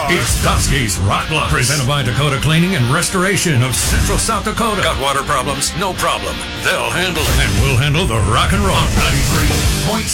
It's Dusky's Rock Bluffs, presented by Dakota Cleaning and Restoration of Central South Dakota. Got water problems? No problem. They'll handle it. And we'll handle the rock and roll. 93.7